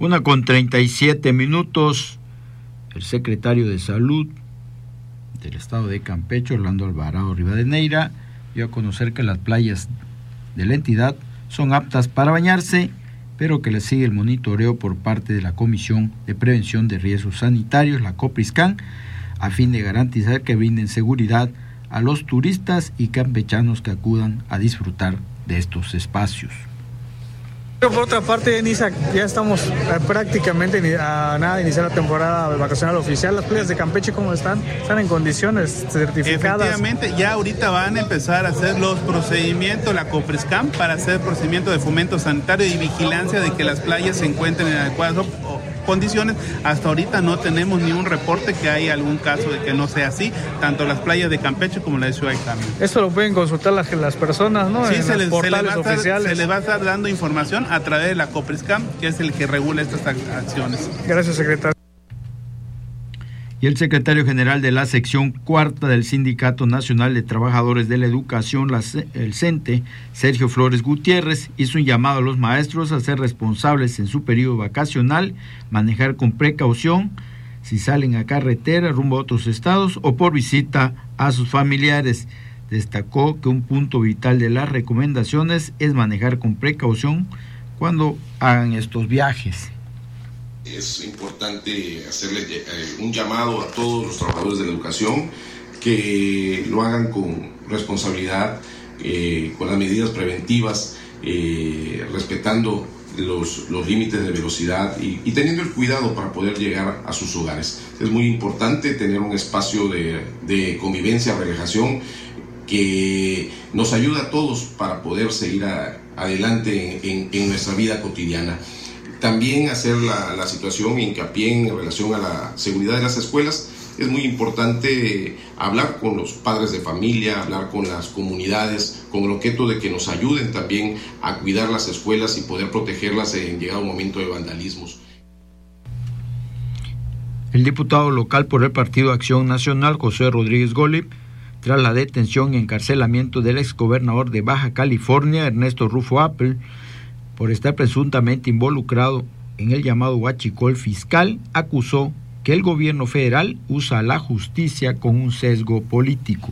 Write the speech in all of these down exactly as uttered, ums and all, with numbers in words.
Una con treinta y siete minutos, el secretario de Salud del Estado de Campeche, Orlando Alvarado Rivadeneira, dio a conocer que las playas de la entidad son aptas para bañarse, pero que le sigue el monitoreo por parte de la Comisión de Prevención de Riesgos Sanitarios, la COPRISCAN, a fin de garantizar que brinden seguridad a los turistas y campechanos que acudan a disfrutar de estos espacios. Por otra parte, Nisa, ya estamos prácticamente a nada de iniciar la temporada vacacional oficial. Las playas de Campeche, ¿cómo están? ¿Están en condiciones certificadas? Efectivamente, ya ahorita van a empezar a hacer los procedimientos, la COPRISCAM, para hacer procedimiento de fomento sanitario y vigilancia de que las playas se encuentren en adecuadas condiciones. Hasta ahorita no tenemos ni un reporte que haya algún caso de que no sea así, tanto las playas de Campeche como la de Ciudad Ixtapa. Esto lo pueden consultar las, las personas, ¿no? Sí, en se, les, portales se, les va a estar, oficiales. se les va a estar dando información a través de la COPRISCAM, que es el que regula estas acciones. Gracias, secretario. Y el secretario general de la sección cuarta del Sindicato Nacional de Trabajadores de la Educación, la, el CENTE, Sergio Flores Gutiérrez, hizo un llamado a los maestros a ser responsables en su periodo vacacional, manejar con precaución si salen a carretera rumbo a otros estados o por visita a sus familiares. Destacó que un punto vital de las recomendaciones es manejar con precaución cuando hagan estos viajes. Es importante hacerle un llamado a todos los trabajadores de la educación que lo hagan con responsabilidad, eh, con las medidas preventivas, eh, respetando los, los límites de velocidad y, y teniendo el cuidado para poder llegar a sus hogares. Es muy importante tener un espacio de, de convivencia, relajación, que nos ayuda a todos para poder seguir a, adelante en, en nuestra vida cotidiana. También hacer la, la situación, hincapié en relación a la seguridad de las escuelas. Es muy importante hablar con los padres de familia, hablar con las comunidades, con el objeto de que nos ayuden también a cuidar las escuelas y poder protegerlas en llegado momento de vandalismos. El diputado local por el Partido Acción Nacional, José Rodríguez Golib, tras la detención y encarcelamiento del exgobernador de Baja California, Ernesto Rufo Apple, por estar presuntamente involucrado en el llamado huachicol fiscal, acusó que el gobierno federal usa la justicia con un sesgo político.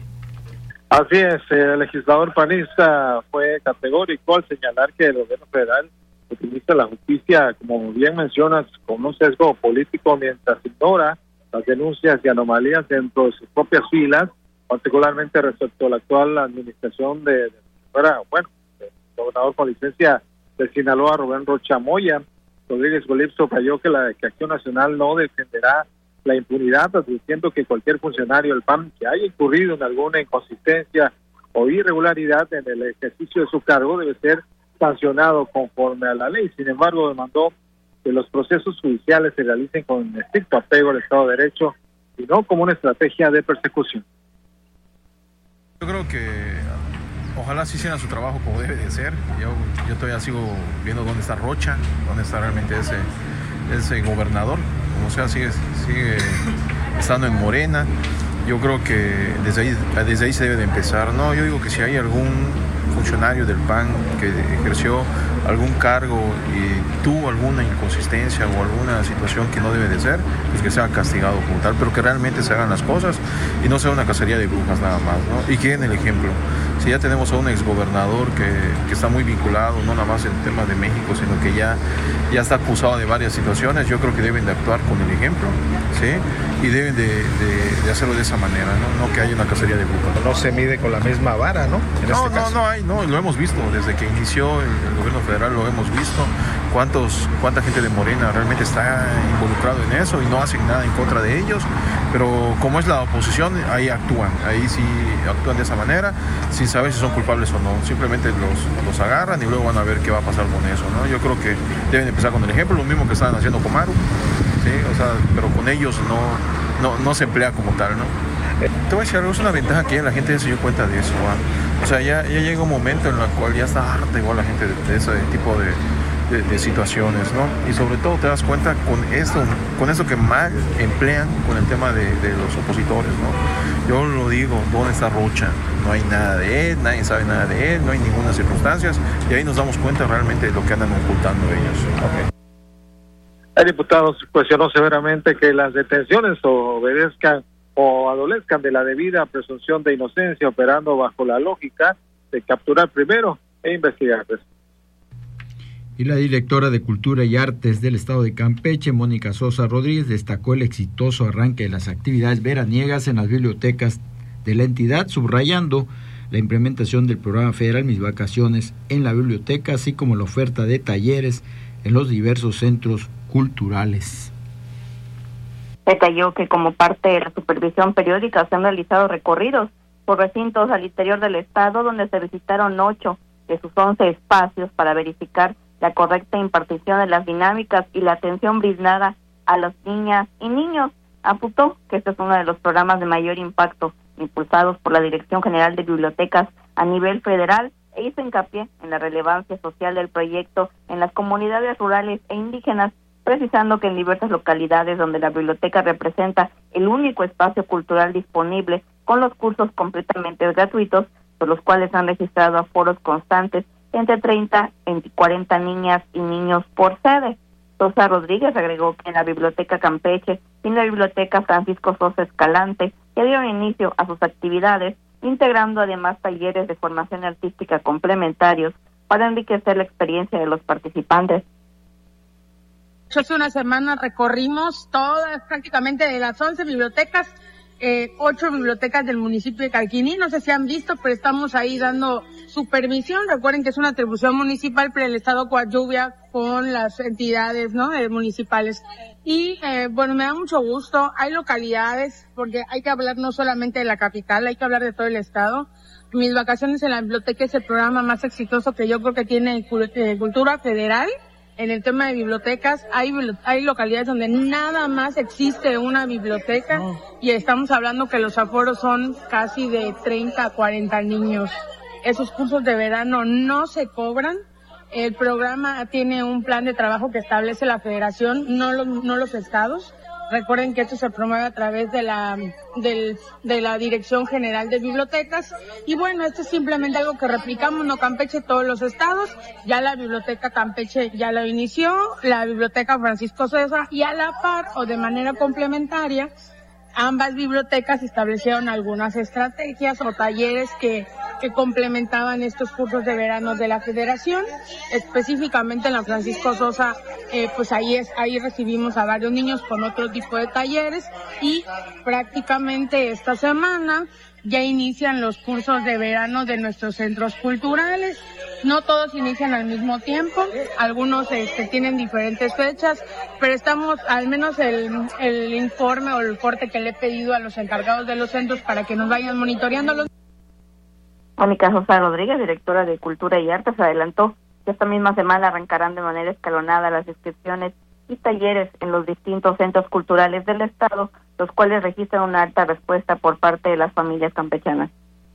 Así es, el legislador panista fue categórico al señalar que el gobierno federal utiliza la justicia, como bien mencionas, con un sesgo político mientras ignora las denuncias y anomalías dentro de sus propias filas, particularmente respecto a la actual administración de, de fuera, bueno, del gobernador con licencia de Sinaloa, Rubén Rocha Moya. Rodríguez Golib subrayó que la que Acción Nacional no defenderá la impunidad, advirtiendo que cualquier funcionario del P A N que haya incurrido en alguna inconsistencia o irregularidad en el ejercicio de su cargo debe ser sancionado conforme a la ley. Sin embargo, demandó que los procesos judiciales se realicen con estricto apego al Estado de Derecho y no como una estrategia de persecución. Yo creo que ojalá sí hicieran su trabajo como debe de ser. Yo, yo todavía sigo viendo dónde está Rocha, dónde está realmente ese, ese gobernador. Como sea, sigue, sigue estando en Morena. Yo creo que desde ahí, desde ahí se debe de empezar, ¿no? Yo digo que si hay algún funcionario del P A N que ejerció algún cargo y tuvo alguna inconsistencia o alguna situación que no debe de ser, pues que sea castigado como tal, pero que realmente se hagan las cosas y no sea una cacería de brujas nada más, ¿no? Y que den el ejemplo. Si ya tenemos a un exgobernador que, que está muy vinculado, no nada más en el tema de México, sino que ya, ya está acusado de varias situaciones, yo creo que deben de actuar con el ejemplo, ¿sí? Y deben de, de, de hacerlo de esa manera, ¿no? No que haya una cacería de brujas. No se mide con la misma vara, ¿no? En no, este no, caso. no hay, no, lo hemos visto, desde que inició el, el gobierno federal lo hemos visto, cuántos, cuánta gente de Morena realmente está involucrado en eso y no hacen nada en contra de ellos, pero como es la oposición, ahí actúan, ahí sí actúan de esa manera, sin saber si son culpables o no, simplemente los, los agarran y luego van a ver qué va a pasar con eso, ¿no? Yo creo que deben empezar con el ejemplo, lo mismo que estaban haciendo con Maru, ¿sí? O sea, pero con ellos no, no, no se emplea como tal, ¿no? Te voy a decir algo, es una ventaja que la gente se dio cuenta de eso, ¿no? O sea, ya, ya llega un momento en el cual ya está harta igual la gente de, de ese tipo de, de, de situaciones, ¿no? Y sobre todo te das cuenta con esto, con eso que mal emplean con el tema de, de los opositores, ¿no? Yo lo digo, ¿dónde está Rocha? No hay nada de él, nadie sabe nada de él, no hay ninguna circunstancia, y ahí nos damos cuenta realmente de lo que andan ocultando ellos. Okay. El diputado cuestionó severamente que las detenciones obedezcan o adolezcan de la debida presunción de inocencia, operando bajo la lógica de capturar primero e investigar después. Y la directora de Cultura y Artes del Estado de Campeche, Mónica Sosa Rodríguez, destacó el exitoso arranque de las actividades veraniegas en las bibliotecas de la entidad, subrayando la implementación del programa federal Mis Vacaciones en la biblioteca, así como la oferta de talleres en los diversos centros culturales. Detalló que como parte de la supervisión periódica se han realizado recorridos por recintos al interior del estado, donde se visitaron ocho de sus once espacios para verificar la correcta impartición de las dinámicas y la atención brindada a las niñas y niños. Apuntó que este es uno de los programas de mayor impacto impulsados por la Dirección General de Bibliotecas a nivel federal, e hizo hincapié en la relevancia social del proyecto en las comunidades rurales e indígenas, precisando que en diversas localidades donde la biblioteca representa el único espacio cultural disponible con los cursos completamente gratuitos, por los cuales han registrado aforos constantes entre treinta y cuarenta niñas y niños por sede. Sosa Rodríguez agregó que en la Biblioteca Campeche y en la Biblioteca Francisco Sosa Escalante ya dieron inicio a sus actividades, integrando además talleres de formación artística complementarios para enriquecer la experiencia de los participantes. Hace una semana recorrimos todas, prácticamente de las once bibliotecas, eh, ocho bibliotecas del municipio de Calquiní. No sé si han visto, pero estamos ahí dando supervisión. Recuerden que es una atribución municipal, pero el Estado coadyuvia con las entidades, ¿no?, eh, municipales. Y, eh, bueno, me da mucho gusto. Hay localidades, porque hay que hablar no solamente de la capital, hay que hablar de todo el Estado. Mis Vacaciones en la Biblioteca es el programa más exitoso que yo creo que tiene eh, Cultura Federal. En el tema de bibliotecas, hay, hay localidades donde nada más existe una biblioteca y estamos hablando que los aforos son casi de treinta a cuarenta niños. Esos cursos de verano no se cobran. El programa tiene un plan de trabajo que establece la federación, no los, no los estados. Recuerden que esto se promueve a través de la del, de la Dirección General de Bibliotecas. Y bueno, esto es simplemente algo que replicamos, no Campeche, todos los estados. Ya la Biblioteca Campeche ya lo inició, la Biblioteca Francisco Sosa, y a la par o de manera complementaria, ambas bibliotecas establecieron algunas estrategias o talleres que, que complementaban estos cursos de verano de la federación. Específicamente en la Francisco Sosa, eh, pues ahí es, ahí recibimos a varios niños con otro tipo de talleres, y prácticamente esta semana ya inician los cursos de verano de nuestros centros culturales. No todos inician al mismo tiempo, algunos este, tienen diferentes fechas, pero estamos, al menos el, el informe o el corte que le he pedido a los encargados de los centros para que nos vayan monitoreando. Los... Mónica Sosa Rodríguez, directora de Cultura y Artes, adelantó que esta misma semana arrancarán de manera escalonada las inscripciones y talleres en los distintos centros culturales del estado, los cuales registran una alta respuesta por parte de las familias campechanas.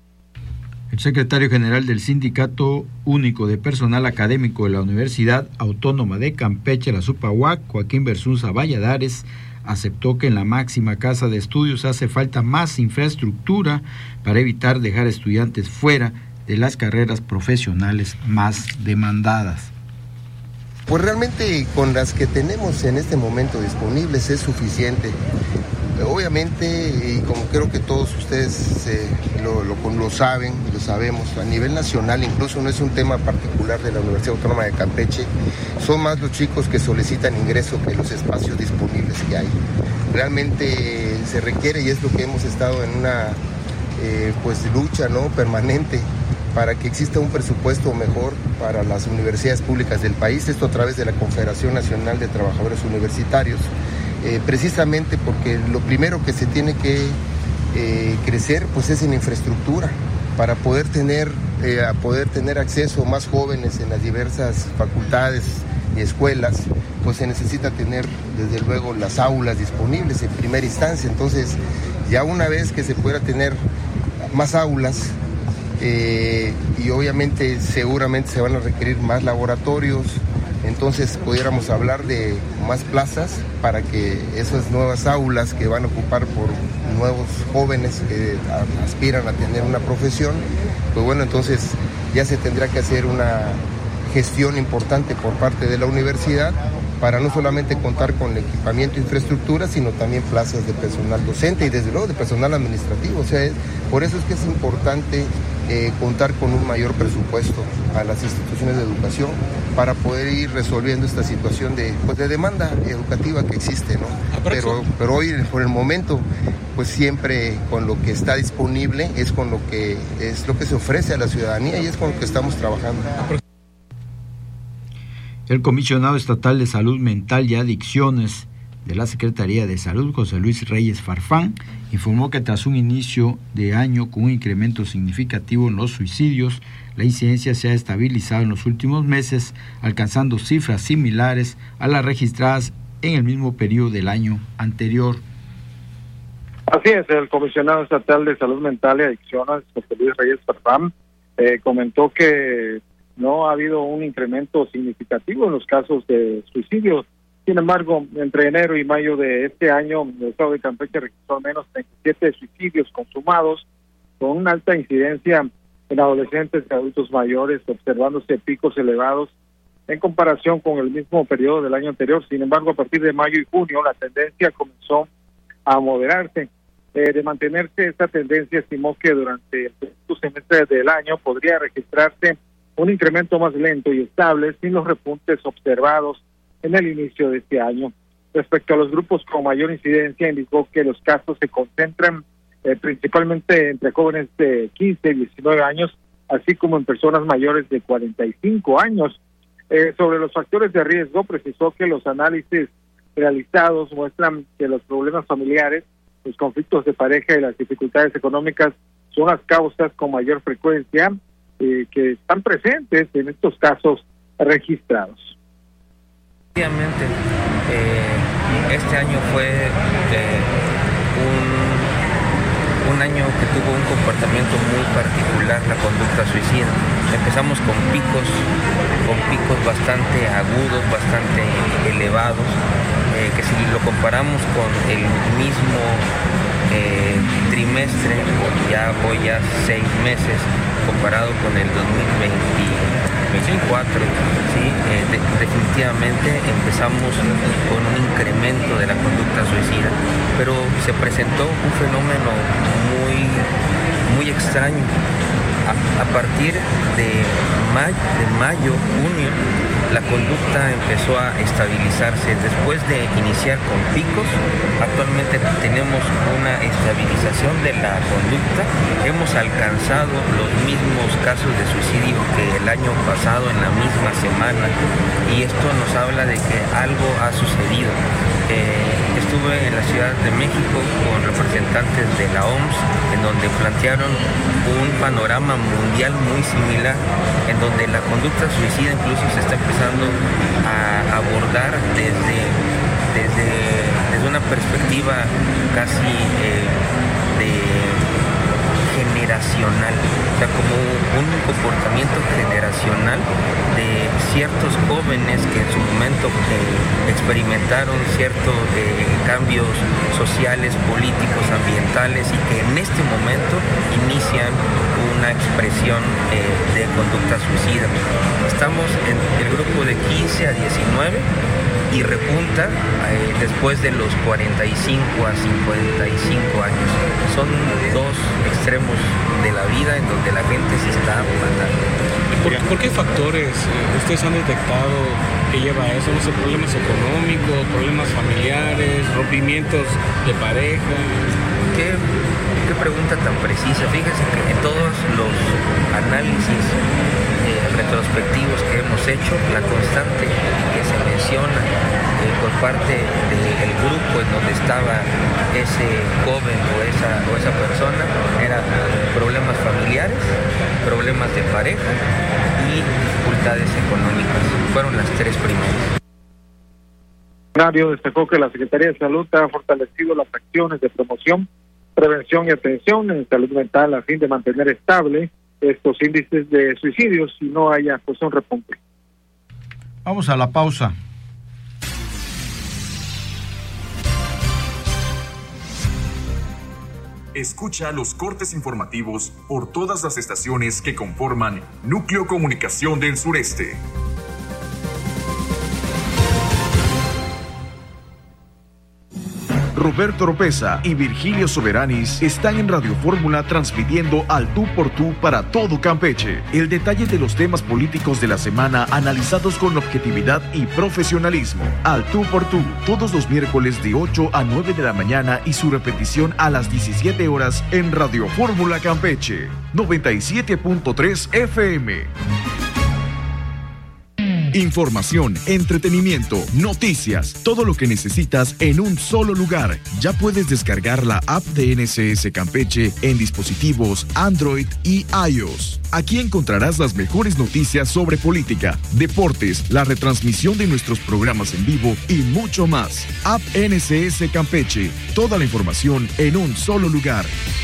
El secretario general del Sindicato Único de Personal Académico de la Universidad Autónoma de Campeche, la SUPAUAC, Joaquín Bersunza Valladares, aceptó que en la máxima casa de estudios hace falta más infraestructura para evitar dejar estudiantes fuera de las carreras profesionales más demandadas. Pues realmente con las que tenemos en este momento disponibles es suficiente. Obviamente, y como creo que todos ustedes eh, lo, lo, lo saben, lo sabemos, a nivel nacional, incluso no es un tema particular de la Universidad Autónoma de Campeche, son más los chicos que solicitan ingreso que los espacios disponibles que hay. Realmente se requiere, y es lo que hemos estado en una eh, pues lucha, ¿no?, permanente, para que exista un presupuesto mejor para las universidades públicas del país, esto a través de la Confederación Nacional de Trabajadores Universitarios. Eh, precisamente porque lo primero que se tiene que eh, crecer pues es en infraestructura para poder tener eh, a poder tener acceso más jóvenes en las diversas facultades y escuelas, pues se necesita tener desde luego las aulas disponibles en primera instancia. Entonces ya una vez que se pueda tener más aulas eh, y obviamente seguramente se van a requerir más laboratorios, entonces pudiéramos hablar de más plazas para que esas nuevas aulas que van a ocupar por nuevos jóvenes que aspiran a tener una profesión, pues bueno, entonces ya se tendrá que hacer una gestión importante por parte de la universidad para no solamente contar con equipamiento e infraestructura, sino también plazas de personal docente y desde luego de personal administrativo. O sea, es, por eso es que es importante eh, contar con un mayor presupuesto a las instituciones de educación para poder ir resolviendo esta situación de, pues, de demanda educativa que existe, ¿no? Pero, pero hoy, por el momento, pues siempre con lo que está disponible es con lo que es lo que se ofrece a la ciudadanía y es con lo que estamos trabajando. El comisionado estatal de Salud Mental y Adicciones de la Secretaría de Salud, José Luis Reyes Farfán, informó que tras un inicio de año con un incremento significativo en los suicidios, la incidencia se ha estabilizado en los últimos meses, alcanzando cifras similares a las registradas en el mismo periodo del año anterior. Así es, el comisionado estatal de Salud Mental y Adicciones, José Luis Reyes Farfán, eh, comentó que no ha habido un incremento significativo en los casos de suicidio. Sin embargo, entre enero y mayo de este año, el estado de Campeche registró al menos veintisiete suicidios consumados, con una alta incidencia en adolescentes y adultos mayores, observándose picos elevados en comparación con el mismo periodo del año anterior. Sin embargo, a partir de mayo y junio, la tendencia comenzó a moderarse. Eh, de mantenerse esta tendencia, estimó que durante el segundo semestre del año podría registrarse un incremento más lento y estable sin los repuntes observados en el inicio de este año. Respecto a los grupos con mayor incidencia, indicó que los casos se concentran eh, principalmente entre jóvenes de quince y diecinueve años, así como en personas mayores de cuarenta y cinco años. Eh, sobre los factores de riesgo, precisó que los análisis realizados muestran que los problemas familiares, los conflictos de pareja y las dificultades económicas son las causas con mayor frecuencia Eh, que están presentes en estos casos registrados. Obviamente, eh, este año fue eh, un, un año que tuvo un comportamiento muy particular, la conducta suicida. Empezamos con picos, con picos bastante agudos, bastante elevados, eh, que si lo comparamos con el mismo eh, trimestre, ya voy ya seis meses, comparado con el dos mil veinticuatro, sí, eh, de, definitivamente empezamos con un incremento de la conducta suicida, pero se presentó un fenómeno muy, muy extraño. A, a partir de mayo, de mayo, junio, la conducta empezó a estabilizarse. Después de iniciar con picos, actualmente tenemos una estabilización de la conducta. Hemos alcanzado los mismos casos de suicidio que el año pasado en la misma semana, y esto nos habla de que algo ha sucedido. Eh, estuve en la Ciudad de México con representantes de la O M S, en donde plantearon un panorama mundial muy similar, en donde la conducta suicida incluso se está empezando a abordar desde, desde, desde una perspectiva casi eh, de generacional, o sea, como un comportamiento generacional de ciertos jóvenes que en su momento eh, experimentaron ciertos eh, cambios sociales, políticos, ambientales, y que en este momento inician una expresión eh, de conducta suicida. Estamos en el grupo de quince a diecinueve y repunta eh, después de los cuarenta y cinco a cincuenta y cinco años. Son dos extremos de la vida en donde la gente se está matando. ¿Por, ¿Por qué factores eh, ustedes han detectado que lleva a eso? No sé, problemas económicos, problemas familiares, rompimientos de pareja. ¿Qué, qué pregunta tan precisa? Fíjense que en todos los análisis eh, retrospectivos que hemos hecho, la constante que se menciona eh, por parte del grupo en donde estaba ese joven o esa, o esa persona era problemas familiares, problemas de pareja y dificultades económicas. Fueron las tres primeras. Mario destacó que la Secretaría de Salud ha fortalecido las acciones de promoción, prevención y atención en salud mental a fin de mantener estable estos índices de suicidios y no haya pues un repunte. Vamos a la pausa. Escucha los cortes informativos por todas las estaciones que conforman Núcleo Comunicación del Sureste. Roberto Oropesa y Virgilio Soberanis están en Radio Fórmula transmitiendo al tú por tú para todo Campeche. El detalle de los temas políticos de la semana analizados con objetividad y profesionalismo. Al tú por tú, todos los miércoles de ocho a nueve de la mañana y su repetición a las diecisiete horas en Radio Fórmula Campeche, noventa y siete punto tres F M. Información, entretenimiento, noticias, todo lo que necesitas en un solo lugar. Ya puedes descargar la app de N S S Campeche en dispositivos Android y iOS. Aquí encontrarás las mejores noticias sobre política, deportes, la retransmisión de nuestros programas en vivo y mucho más. App N S S Campeche, toda la información en un solo lugar.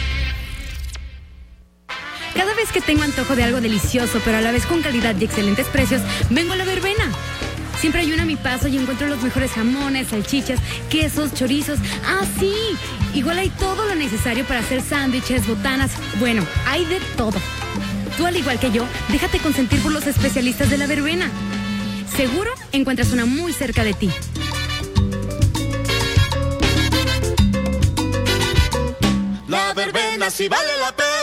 Cada vez que tengo antojo de algo delicioso, pero a la vez con calidad y excelentes precios, vengo a La Verbena. Siempre hay una a mi paso y encuentro los mejores jamones, salchichas, quesos, chorizos. ¡Ah, sí! Igual hay todo lo necesario para hacer sándwiches, botanas. Bueno, hay de todo. Tú, al igual que yo, déjate consentir por los especialistas de La Verbena. Seguro encuentras una muy cerca de ti. La Verbena sí vale la pena.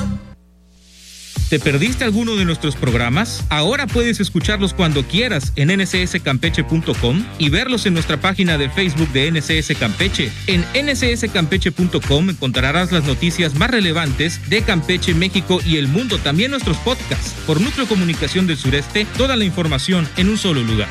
¿Te perdiste alguno de nuestros programas? Ahora puedes escucharlos cuando quieras en N S S campeche punto com y verlos en nuestra página de Facebook de N S S Campeche. En N S S campeche punto com encontrarás las noticias más relevantes de Campeche, México y el mundo, también nuestros podcasts. Por Núcleo Comunicación del Sureste, toda la información en un solo lugar.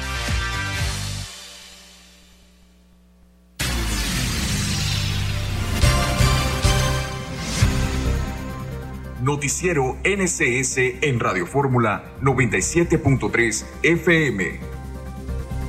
Noticiero N S S en Radio Fórmula noventa y siete punto tres F M.